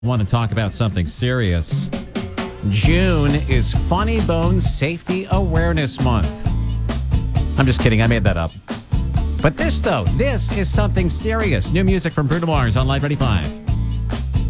Want to talk about something serious. June is Funny Bones Safety Awareness Month. I'm just kidding. I made that up. But this is something serious. New music from Bruno Mars on Live 95.